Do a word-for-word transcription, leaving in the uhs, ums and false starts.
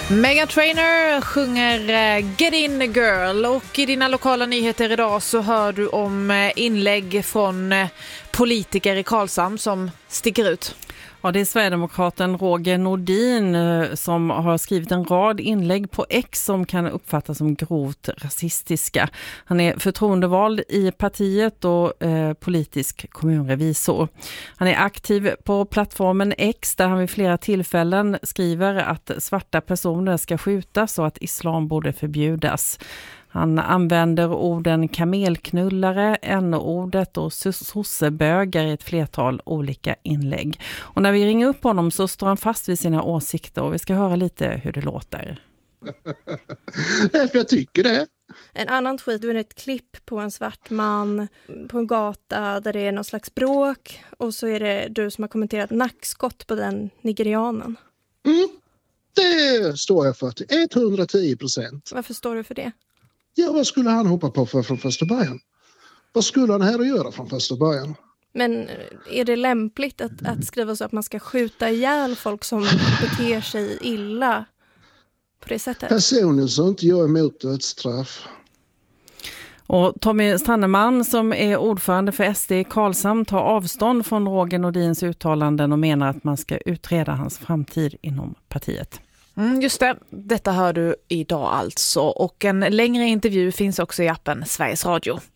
Meghan Trainor sjunger Get In Girl, och i dina lokala nyheter idag så hör du om inlägg från politiker i Karlshamn som sticker ut. Ja, det är Sverigedemokraten Roger Nordin som har skrivit en rad inlägg på X som kan uppfattas som grovt rasistiska. Han är förtroendevald i partiet och eh, politisk kommunrevisor. Han är aktiv på plattformen X där han vid flera tillfällen skriver att svarta personer ska skjutas och att islam borde förbjudas. Han använder orden kamelknullare, n-ordet och sossebögar i ett flertal olika inlägg. Och när vi ringer upp honom så står han fast vid sina åsikter och vi ska höra lite hur det låter. Därför jag tycker det. En annan tweet, du är ett klipp på en svart man på en gata där det är någon slags bråk och så är det du som har kommenterat nackskott på den nigerianen. Mm, det står jag för till etthundratio procent. Varför står du för det? Ja, vad skulle han hoppa på för från första början? Vad skulle han här att göra från första början? Men är det lämpligt att, att skriva så att man ska skjuta ihjäl folk som beter sig illa på det sättet? Personligen så inte jag emot dödsstraff. Och Tommy Stanneman som är ordförande för S D i Karlshamn tar avstånd från Roger Nordins uttalanden och menar att man ska utreda hans framtid inom partiet. Mm, just det, detta hör du idag alltså, och en längre intervju finns också i appen Sveriges Radio.